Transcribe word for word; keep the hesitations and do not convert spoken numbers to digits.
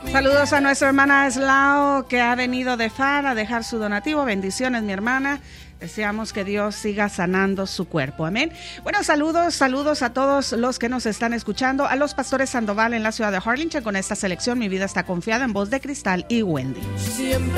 Saludos a nuestra hermana Eslao, que ha venido de Far a dejar su donativo. Bendiciones, mi hermana. Deseamos que Dios siga sanando su cuerpo. Amén. Bueno, saludos, saludos a todos los que nos están escuchando. A los pastores Sandoval en la ciudad de Harlingen con esta selección. Mi vida está confiada en Voz de Cristal y Wendy. Siempre